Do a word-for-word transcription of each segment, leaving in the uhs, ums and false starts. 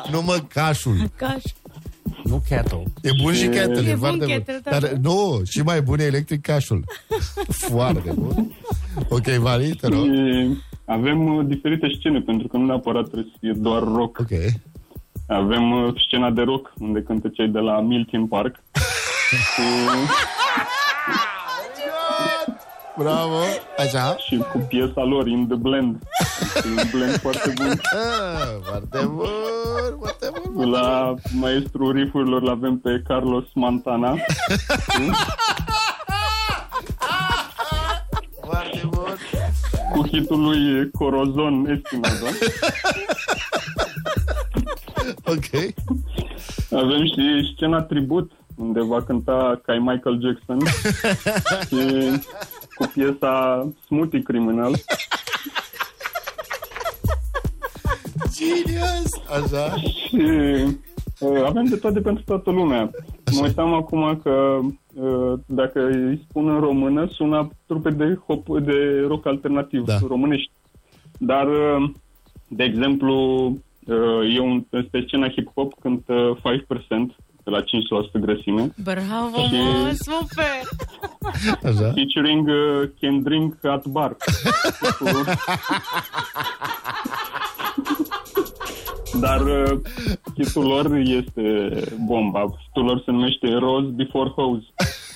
Nu mă, cașul. Caș. Nu kettle. E bun și, și kettle. E bun kettle, da. Dar nu, și mai bun e electric cașul. Foarte bun. Ok, Vali, te rog. Avem uh, diferite scene, pentru că nu neapărat trebuie să fie doar rock. Ok. Avem uh, scena de rock, unde cântă cei de la Milton Park. cu... Bravo, așa. Și cu piesa lor, In The Blend. Un blend foarte bun. Foarte bun, foarte bun. La maestrul riff-urilor l-avem pe Carlos Montana. Foarte bun. Cu hitul lui Corazon Espinosa. Ok. Avem și scena tribut, unde va cânta ca Michael Jackson. Și cu piesa Smoothie Criminal. Genius! Așa. Și uh, avem de toate pentru toată lumea. Așa. Mă uitam acum că uh, dacă îi spun în română, sună trupe de, hop, de rock alternativ, da. Românești. Dar, uh, de exemplu, uh, eu pe scena hip-hop cânt uh, cinci la sută de la cinci la sută grăsime. Bravo, și... mă, super! Așa. Featuring uh, Can Drink at Bar. Dar uh, hitul lor este bomba. Hitul lor se numește Rose Before Hose.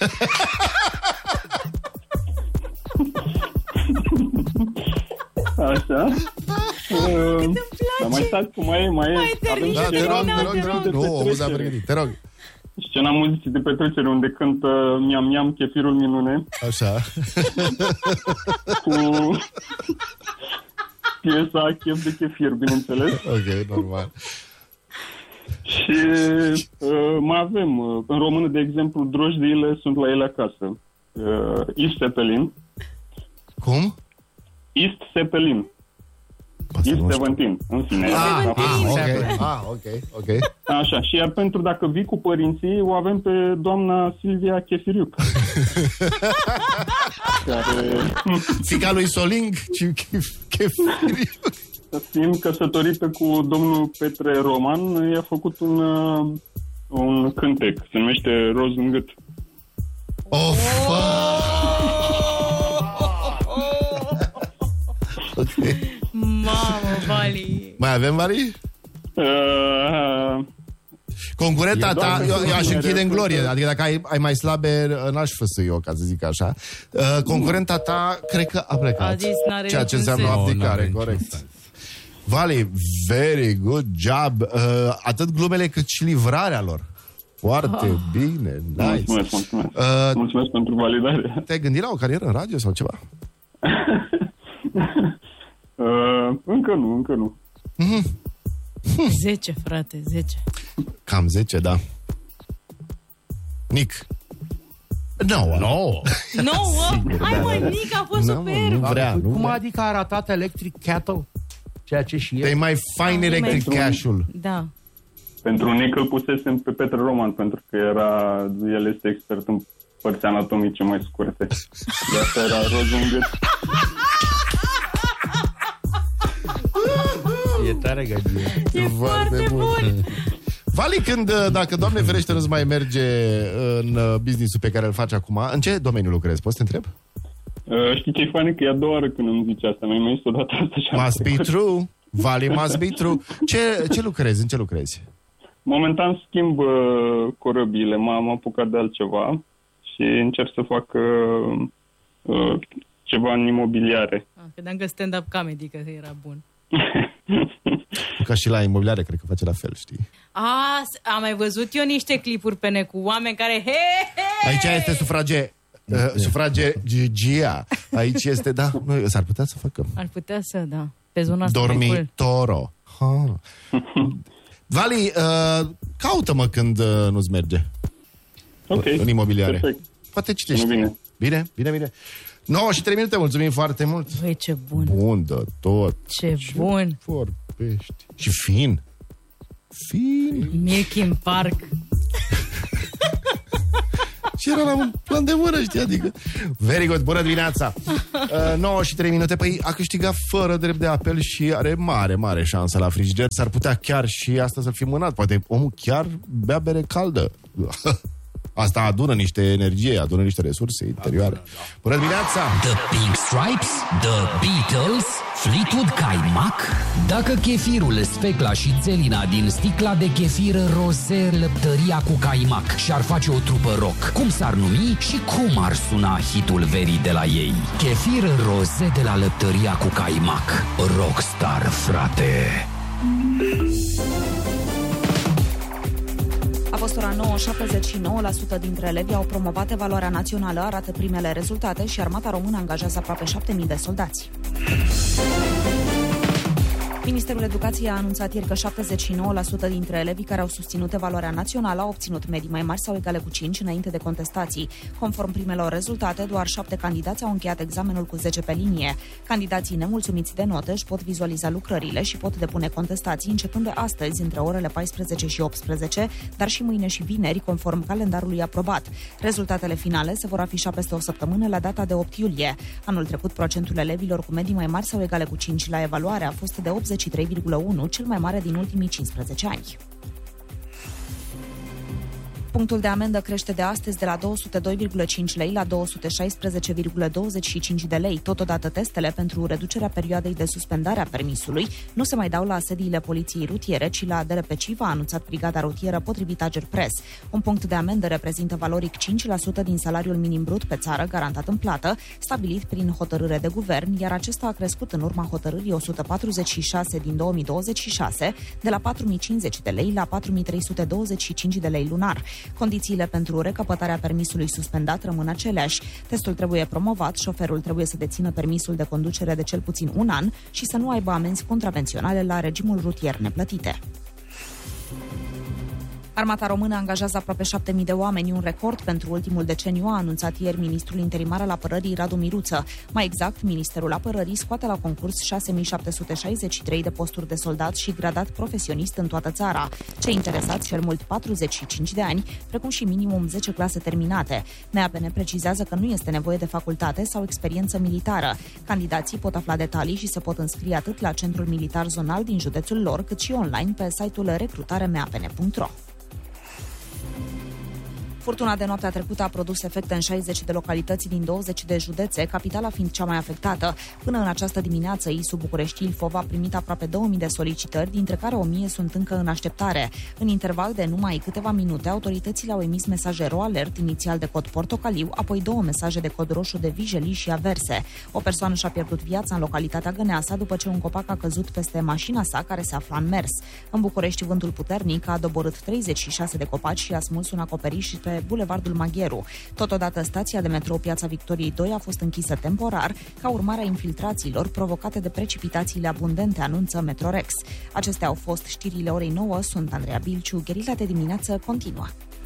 Așa. Uh, dar mai stați cu mai e, mai e. Mai avem da, te rog, te rog, te rog. Nu, auzi, pregătit, te rog. Scena muzicii de petrecere unde cântă Miam Miam, chefirul minune. Așa. Cu piesa Chef de chefir, bineînțeles. Ok, normal. Și uh, mai avem, uh, în română, de exemplu, drojdiile sunt la ele acasă. Uh, East Zeppelin. Cum? East Zeppelin. East șaptesprezece, în fine. Ah, ah, ah, okay. ah, ok, ok. Așa, și iar pentru dacă vii cu părinții, o avem pe doamna Silvia Chefiriuc. care... Fica lui Soling, Chefiriuc. Fiind căsătorită cu domnul Petre Roman, i-a făcut un, uh, un cântec. Se numește Roz în gât. Oh, ok. Mamă, Vali. Mai avem, Vali? Uh, Concurenta ta, eu, eu aș închide în glorie. Adică dacă ai, ai mai slabe, n-aș făsă eu, ca să zic așa. Uh, concurenta ta, cred că a plecat. A zis, n-are ceea ce înseamnă sens. abdicare, no, corect. Vali, very good job. Uh, atât glumele cât și livrarea lor. Foarte oh. bine, nice. Mulțumesc, mulțumesc. Uh, mulțumesc pentru validare. Te-ai gândit la o carieră în radio sau ceva? uh, încă nu, încă nu. Mm-hmm. zece, frate, zece. Cam zece, da. Nic. nouă. nouă. nouă? Hai, da, mă, da, da. Nic, a fost no, super. Nu vrea, nu Cum vrea. adică a arătat Electric Cattle? Ceea ce și E el. mai fain electric cash-ul. Da. Pentru Nic îl pusesem pe Petre Roman, pentru că era, el este expert în părți anatomice mai scurte. De asta era Roz în gât. E tare găgie. E foarte bun. Vali, când, dacă Doamne ferește nu-ți mai merge în business-ul pe care îl faci acum, în ce domeniu lucrezi? Poți să te întreb? Uh, știi ce e fain? Că e a doua oară când îmi zice asta. Mi-ai mai zis odată asta și am Must be făcut. true. Vali, must be true. Ce, ce lucrezi? În ce lucrezi? Momentan schimb uh, corăbiile. M-am apucat de altceva și încerc să fac uh, uh, ceva în imobiliare. Ah, credeam că stand-up comedy, că era bun. Ca și la imobiliare, cred că face la fel, știi? A, am mai văzut eu niște clipuri pe net cu oameni care... He, he! Aici este sufrage... Uh, sufragegia. Aici este, da, nu, s-ar putea să facă. Ar putea să, da. Pe zona asta mai cool. Dormitoro. Ha. Vali, uh, caută-mă când uh, nu-ți merge. Ok, în imobiliare. perfect. Poate citești. Bine. Bine, bine, bine. nouă și trei minute, mulțumim foarte mult. Băi, ce bun. Bun de tot. Ce, ce bun. Vorbești. Și fin. Fin. Milking Park. Ce era la un plan de mână, știi? Adică... Very good, bună dimineața! Uh, nouă și trei minute, păi a câștigat fără drept de apel și are mare, mare șansă la frigider. S-ar putea chiar și asta să-l fi mânat. Poate omul chiar bea bere caldă. Asta adună niște energie, adună niște resurse interioare. Bună dimineața! The Pink Stripes, The Beatles, Fleetwood Mac. Dacă chefirul, sfecla și țelina din sticla de chefir roze Lăptăria cu caimac și-ar face o trupă rock, cum s-ar numi și cum ar suna hitul verii de la ei? Chefir roze de la Lăptăria cu caimac. Rockstar, frate! A fost ora nouă, șaptezeci și nouă la sută dintre elevi au promovat evaluarea națională, arată primele rezultate și Armata Română angajează aproape șapte mii de soldați. Ministerul Educației a anunțat ieri că șaptezeci și nouă la sută dintre elevii care au susținut evaluarea națională au obținut medii mai mari sau egale cu cinci înainte de contestații. Conform primelor rezultate, doar șapte candidați au încheiat examenul cu zece pe linie. Candidații nemulțumiți de note își pot vizualiza lucrările și pot depune contestații începând de astăzi, între orele paisprezece și optsprezece, dar și mâine și vineri, conform calendarului aprobat. Rezultatele finale se vor afișa peste o săptămână la data de opt iulie. Anul trecut, procentul elevilor cu medii mai mari sau egale cu cinci la evaluare a fost de optzeci și trei virgulă unu, cel mai mare din ultimii cincisprezece ani. Punctul de amendă crește de astăzi de la două sute doi virgulă cinci lei la două sute șaisprezece virgulă douăzeci și cinci de lei. Totodată, testele pentru reducerea perioadei de suspendare a permisului nu se mai dau la sediile poliției rutiere, ci la D R P Civa, a anunțat Brigada Rutieră potrivit Agerpres. Un punct de amendă reprezintă valoric cinci la sută din salariul minim brut pe țară garantat în plată, stabilit prin hotărâre de guvern, iar acesta a crescut în urma hotărârii o sută patruzeci și șase din două mii douăzeci și șase, de la patru mii cincizeci de lei la patru mii trei sute douăzeci și cinci de lei lunar. Condițiile pentru recapătarea permisului suspendat rămân aceleași. Testul trebuie promovat, șoferul trebuie să dețină permisul de conducere de cel puțin un an și să nu aibă amenzi contravenționale la regimul rutier neplătite. Armata Română angajează aproape șapte mii de oameni, un record pentru ultimul deceniu, a anunțat ieri ministrul interimar al apărării Radu Miruță. Mai exact, Ministerul Apărării scoate la concurs șase mii șapte sute șaizeci și trei de posturi de soldați și gradat profesionist în toată țara. Cei interesați cel mult patruzeci și cinci de ani, precum și minimum zece clase terminate. N A P N precizează că nu este nevoie de facultate sau experiență militară. Candidații pot afla detalii și se pot înscrie atât la Centrul Militar Zonal din județul lor, cât și online pe site-ul recrutare m a p n punct r o. Furtuna de noaptea trecută a produs efecte în șaizeci de localități din douăzeci de județe, capitala fiind cea mai afectată. Până în această dimineață, I S U București Ilfov a primit aproape două mii de solicitări, dintre care o mie sunt încă în așteptare. În interval de numai câteva minute, autoritățile au emis mesaje ro-alert, inițial de cod portocaliu, apoi două mesaje de cod roșu de vijelii și averse. O persoană și-a pierdut viața în localitatea Găneasa după ce un copac a căzut peste mașina sa care se afla în mers. În București, vântul puternic a doborât treizeci și șase de copaci și a smuls un acoperiș pe Bulevardul Magheru. Totodată, stația de metrou Piața Victoriei doi a fost închisă temporar ca urmare a infiltrațiilor provocate de precipitațiile abundente, anunță Metrorex. Acestea au fost știrile orei nouă. Sunt Andreea Bilciu. Gherila de dimineață continuă.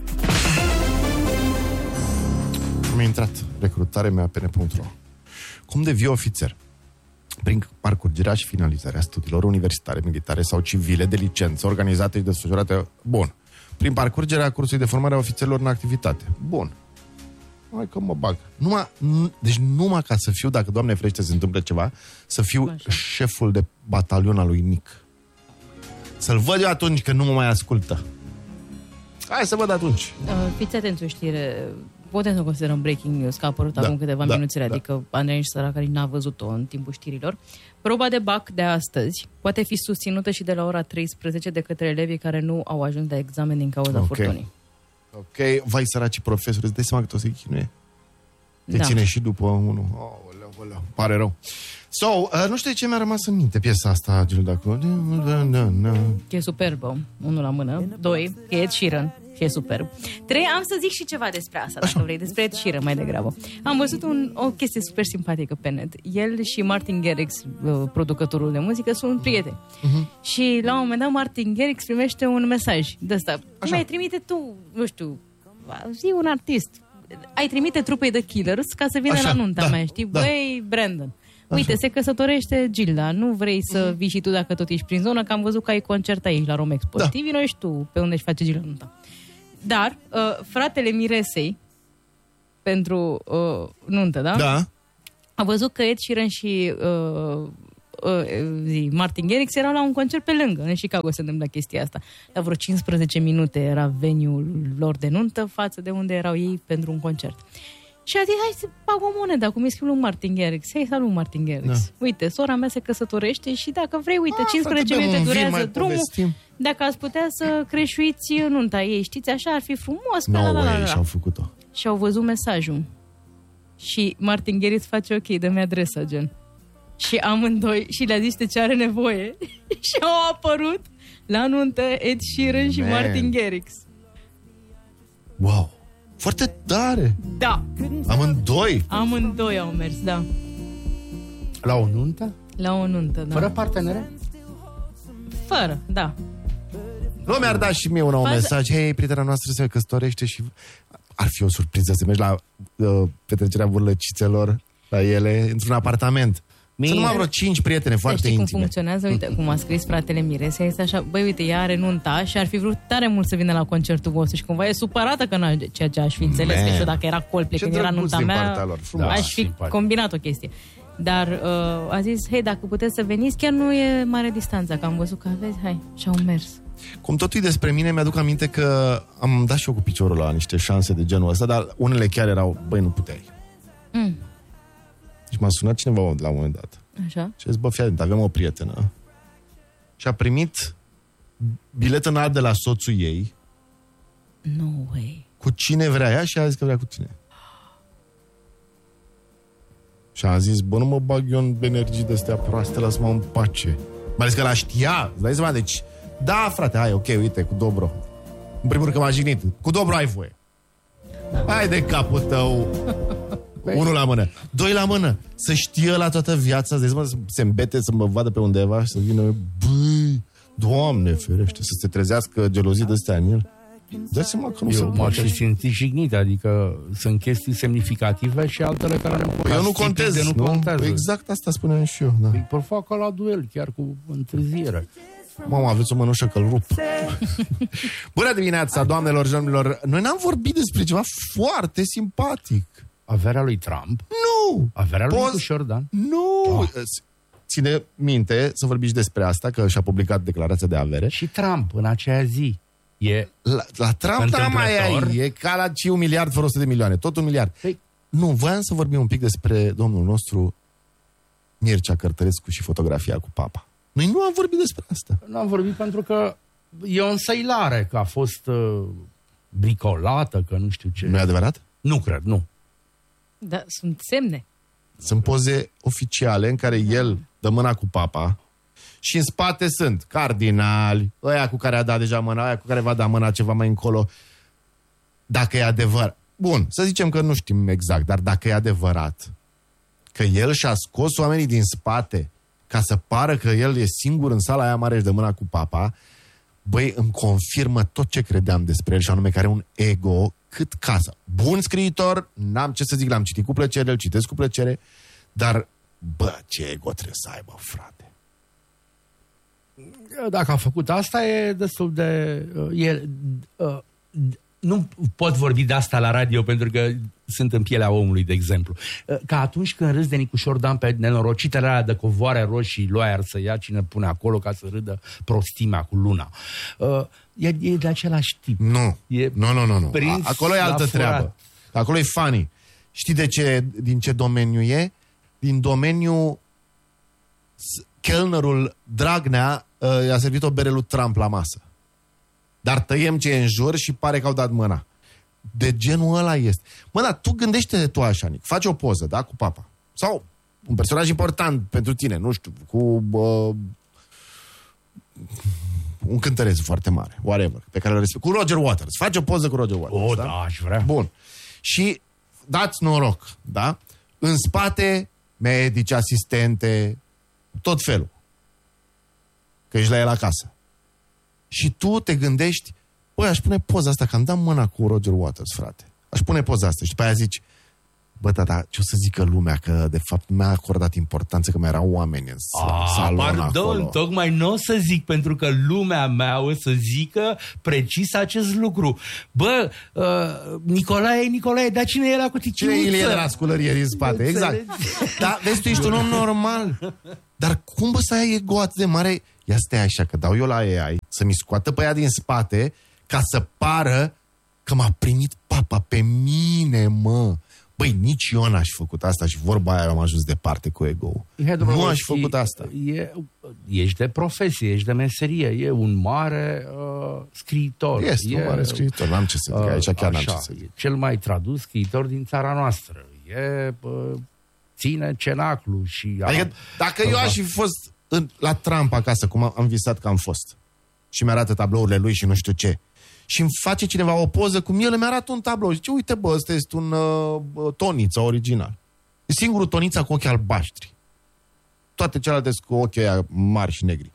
Am intrat recrutare m a p n punct r o. Cum devii ofițer? Prin parcurgerea și finalizarea studiilor universitare, militare sau civile de licență organizate și desfășurate. Bun. Prin parcurgerea cursului de formare a ofițerilor în activitate. Bun. Hai că mă bag. Numai, n- deci numai ca să fiu, dacă, Doamne ferește, se întâmplă ceva, să fiu Așa. șeful de batalion al lui Nic. Să-l văd eu atunci, că nu mă mai ascultă. Hai să văd atunci. Uh, fiți atenți o știre. Putem să considerăm breaking news, că a apărut da, acum câteva da, minuțele, da. adică Andrei și Săracari n-a văzut-o în timpul știrilor. Proba de B A C de astăzi poate fi susținută și de la ora treisprezece de către elevii care nu au ajuns la examen din cauza okay. furtunii. Ok, vai săraci profesori, îți dai seama că tot se chinuie? Te Da. ține și după unul. Oh, oleu, oleu, pare rău. So, uh, nu știu de ce mi-a rămas în minte piesa asta, Gilda, cu... Că e superbă, unul la mână. Doi, că e Ed Sheeran, și e superb. Trei, am să zic și ceva despre asta, dacă vrei, despre Ed Sheeran mai degrabă. Am văzut un, o chestie super simpatică pe net. El și Martin Garrix, producătorul de muzică, sunt prieteni. Uh-huh. Și la un moment dat Martin Garrix primește un mesaj de ăsta. Cum ai trimite tu, nu știu, zi un artist, ai trimite trupei de Killers ca să vină Așa, la nunta da, mea, știi? da. Băi, Brandon, uite, se căsătorește Gilda, nu vrei să vii și tu dacă tot ești prin zonă, că am văzut că ai concert aici la Romexpo. Da. Știi, vino și tu pe unde își face Gilda nunta. Dar uh, fratele Miresei pentru uh, nuntă, da? Da. A văzut că Ed Sheeran și uh, uh, zi, Martin Garrix erau la un concert pe lângă. În Chicago se întâmplă chestia asta. La vreo cincisprezece minute era venue-ul lor de nuntă față de unde erau ei pentru un concert. Și a zis, hai să bag o monedă, acum îi scriu lui Martin Garrix. Hei, salut Martin Garrix. Da. Uite, sora mea se căsătorește și dacă vrei, uite, a, cincisprezece minute durează drumul. Povestim. Dacă ați putea să creșuiți nunta ei, știți, așa ar fi frumos. No la, la, la, la. way, și-au făcut-o. Și au văzut mesajul. Și Martin Garrix face ok, dă-mi adresa, gen. Și amândoi, și le-a zis de ce are nevoie. Și au apărut la nuntă Ed Sheeran și Man. Martin Garrix. Wow! Foarte tare! Da! Amândoi? Amândoi au mers, da. La o nuntă? La o nuntă, da. Fără partenere? Fără, da. Nu mi-ar da și mie un Faza... mesaj, hei, prietena noastră se căsătorește și ar fi o surpriză să mergi la uh, petrecerea vârlăcițelor la ele într-un apartament. Sunt numai vreo cinci prietene foarte știi intime. Cum funcționează? Uite, cum a scris fratele Mirese, este așa, băi, uite, ea are nunta și ar fi vrut tare mult să vină la concertul vostru și cumva e supărată că n-a, ceea ce aș fi înțeles, Man. Că și dacă era Coldplay când era nunta mea, da, aș fi simpatic. Combinat o chestie. Dar uh, a zis, hei, dacă puteți să veniți, chiar nu e mare distanța, că am văzut că aveți, hai, și au mers. Cum totul e despre mine, mi-aduc aminte că am dat și eu cu piciorul la niște șanse de genul ăsta, dar unele chiar erau, băi, nu puteai. Mm. Și m-a sunat cineva la un moment dat. Așa. Și a zis, bă, fii atent, avem o prietenă și a primit bilet înalt de la soțul ei. No way. Cu cine vrea ea și a zis că vrea cu tine. Și a zis, bă, nu mă bag eu în energii de-astea proaste, lasă-mă în pace. Mai ales că la știa, îți dai seama, deci, da, frate, hai, ok, uite, cu dobro. În primul rând că m-a jignit. Cu dobro ai voie. Hai de capul tău. Unul la mână. Doi la mână. Să știe la toată viața, să se îmbete, să mă vadă pe undeva și să vină, băi, Doamne ferește, să se trezească gelozii de-astea în el. Dați seama că nu eu m-aș fi simțit jignit, adică sunt chestii semnificative și altele care nu păi eu nu contez, nu, nu contează. Exact asta spuneam și eu, da. Păi por facă la duel, chiar cu întârziere. Mamă, aveți o mănușă că-l rup. Bună dimineața, doamnelor și domnilor. Noi n-am vorbit despre ceva foarte simpatic. Averea lui Trump? Nu! Averea lui Poz... Jordan? Nu! Oh. Ține minte să vorbiți despre asta, că și-a publicat declarația de avere. Și Trump în aceea zi. E la, la Trump da mai ai, e ca la ci un miliard fără o sută de milioane, tot un miliard. Păi, nu, voiam să vorbim un pic despre domnul nostru Mircea Cărtărescu și fotografia cu papa. Noi nu am vorbit despre asta. Nu am vorbit pentru că e o însăilare, că a fost uh, bricolată, că nu știu ce. Nu e adevărat? Nu cred, nu. Da, sunt semne. Sunt poze oficiale în care el dă mâna cu papa și în spate sunt cardinali, ăia cu care a dat deja mâna, ăia cu care va da mâna ceva mai încolo. Dacă e adevărat, bun, să zicem că nu știm exact, dar dacă e adevărat că el și-a scos oamenii din spate ca să pară că el e singur în sala aia mare și dă mâna cu papa, băi, îmi confirmă tot ce credeam despre el și anume că are un ego cât casa. Bun scriitor, n-am ce să zic, l-am citit cu plăcere, îl citesc cu plăcere, dar, bă, ce ego trebuie să aibă, frate. Dacă a făcut asta, e destul de... E, uh, nu pot vorbi de asta la radio pentru că sunt în pielea omului, de exemplu. Ca atunci când râzi de Nicușor Dan pe nenorocitele alea de covoare roșii, loiar să ia cine pune acolo ca să râdă prostimea cu luna. E, e de același tip. Nu, e nu, nu, nu. nu. Acolo e altă treabă. Acolo e funny. Știi de ce, din ce domeniu e? Din domeniul chelnerul Dragnea i-a servit o bere lui Trump la masă. Dar tăiem ce e în jur și pare că au dat mâna. De genul ăla este. Mă, da, tu gândește-te tu așa, Nic. Faci o poză, da, cu papa. Sau un personaj important pentru tine, nu știu, cu uh, un cântăreț foarte mare, whatever, pe care îl respect. Cu Roger Waters. Faci o poză cu Roger Waters. O, da, da, aș vrea. Bun. Și dați noroc, da? În spate, medici, asistente, tot felul. Că ești la el acasă. Și tu te gândești, băi, aș pune poza asta, că am dat mâna cu Roger Waters, frate. Aș pune poza asta și după aia zici, Bă, da, da, ce o să zică lumea? Că, de fapt, mi-a acordat importanță că mai erau oameni în salon pardon, acolo. Tocmai nu o să zic, pentru că lumea mea o să zică precis acest lucru. Bă, uh, Nicolae, Nicolae, dar cine era cu ticiuță? Cine e de la sculărie din spate, exact. Da, vezi, tu ești un om normal. Dar cum, bă, să ai ego atât de mare? Ia stai așa, că dau eu la A I să-mi scoată pe ea din spate ca să pară că m-a primit papa pe mine, mă. Băi, nici eu n-aș făcut asta și vorba aia am ajuns departe cu ego-ul. Nu aș făcut asta. E, ești de profesie, ești de meserie, e un mare uh, scriitor. Este e, un mare scriitor, n-am ce să zic, uh, aici chiar așa, n-am ce să zic. E cel mai tradus scriitor din țara noastră. E, uh, ține cenaclu și... Adică dacă uh, eu aș fi fost în, la Trump acasă, cum am, am visat că am fost, și mi-arată tablourile lui și nu știu ce, și îmi face cineva o poză cum el îmi arată un tablou. Zice, uite bă, ăsta este un uh, Tonița original. E singurul Tonița cu ochi albaștri. Toate celelalte sunt cu ochii aia mari și negri.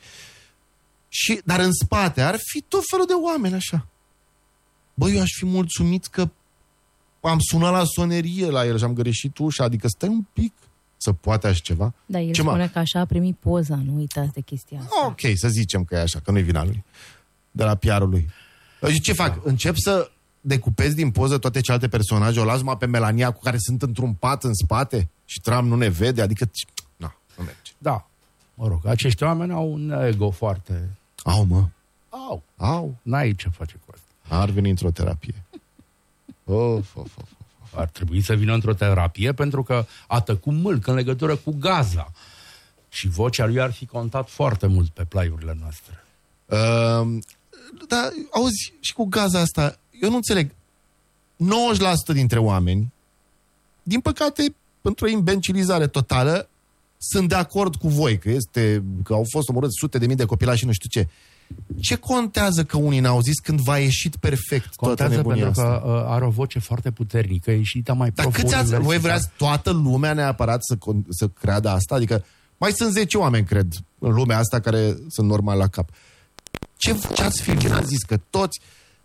Și, dar în spate ar fi tot felul de oameni așa. Bă, eu aș fi mulțumit că am sunat la sonerie la el și am greșit ușa. Adică stai un pic să poate așa ceva. Da, el ce spune că așa a primit poza, nu uitați de chestia asta. Ok, să zicem că e așa, că nu-i vina lui. De la P R-ul lui. Ce fac? Încep să decupez din poză toate celelalte personaje, o las numai pe Melania cu care sunt într-un pat în spate și Trump nu ne vede, adică, na, nu merge. Da, mă rog, acești oameni au un ego foarte... Au, mă. Au. Au. N-ai ce face cu asta. Ar veni într-o terapie. Of, of, of, of. Ar trebui să vină într-o terapie pentru că a tăcut mult în legătură cu Gaza. Și vocea lui ar fi contat foarte mult pe play-urile noastre. Uh, Dar, auzi, și cu Gaza asta, eu nu înțeleg. nouăzeci la sută dintre oameni, din păcate, pentru o imbencilizare totală, sunt de acord cu voi, că, este, că au fost omorâți sute de mii de copilași și nu știu ce. Ce contează că unii n-au zis când v-a ieșit perfect contează toată nebunia pentru asta? că uh, are o voce foarte puternică, e ieșită mai Dar profund. câți ați, voi vreați toată lumea neapărat să, să creadă asta? Adică mai sunt zece oameni, cred, în lumea asta care sunt normal la cap. Ce, ce ați fi ce ați zis? Că toți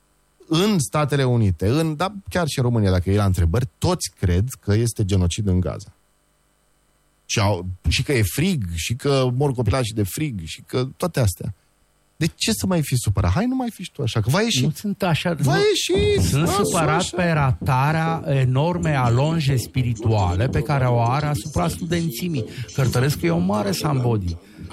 în Statele Unite, în, dar chiar și în România, dacă e la întrebări, toți cred că este genocid în Gaza. Și, au, și că e frig, și că mor copilașii de frig, și că toate astea. De ce să mai fi supărat? Hai, nu mai fi și tu așa, că va ieși. Nu sunt așa. Va ieși. Sunt supărat pe ratarea enorme alonje spirituale pe care o are asupra studențimii. Cărtăresc că e o mare Sambodi.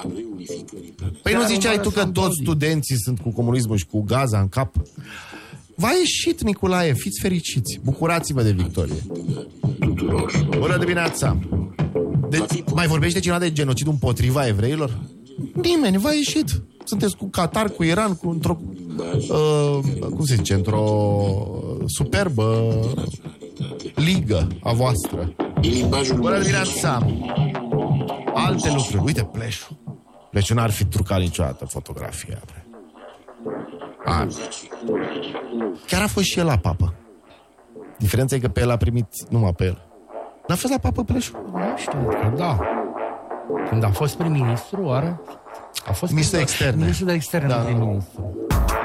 Păi nu ziceai tu că toți studenții sunt cu comunismul și cu Gaza în cap? V-a ieșit, Nicolae, fiți fericiți. Bucurați-vă de victorie. Bună dimineața! Deci, mai vorbește cineva de genocid împotriva evreilor? Nimeni, v-a ieșit. Sunteți cu Qatar, cu Iran, cu într-o uh, cum se zice, într-o superbă ligă a voastră. Bună dimineața! Alte lucruri. Uite, Pleșu. Pleșu n-ar fi trucat niciodată fotografia. A. Chiar a fost și el la papă. Diferența e că pe el a primit numai pe el. N-a fost la papă Pleșu? Nu știu, că da. Când a fost prim-ministru, oare? A fost ministru de externe. Ministru de externe, da. Prim-ministru.